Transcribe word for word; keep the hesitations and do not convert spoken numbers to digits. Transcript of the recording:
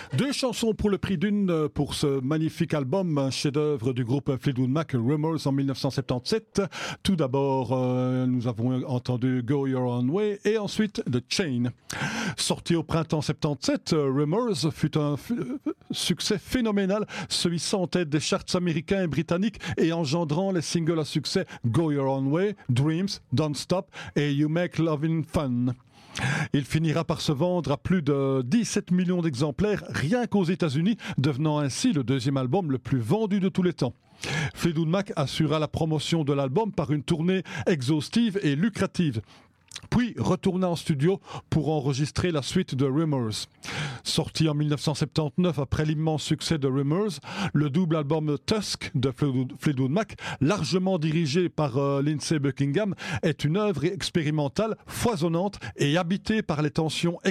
Deux chansons pour le prix d'une pour ce magnifique album, un chef-d'œuvre du groupe Fleetwood Mac, Rumours en mille neuf cent soixante-dix-sept. Tout d'abord, euh, nous avons entendu Go Your Own Way et ensuite The Chain. Sorti au printemps soixante-dix-sept, Rumours fut un f- succès phénoménal, se hissant en tête des charts américains et britanniques et engendrant les singles à succès Go Your Own Way, Dreams, Don't Stop et You Make Lovin' Fun. Il finira par se vendre à plus de dix-sept millions d'exemplaires rien qu'aux États-Unis, devenant ainsi le deuxième album le plus vendu de tous les temps. Fleetwood Mac assura la promotion de l'album par une tournée exhaustive et lucrative, puis retourna en studio pour enregistrer la suite de Rumours. Sorti en mille neuf cent soixante-dix-neuf après l'immense succès de Rumours, le double album Tusk de Fleetwood Mac, largement dirigé par euh, Lindsey Buckingham, est une œuvre expérimentale, foisonnante et habitée par les tensions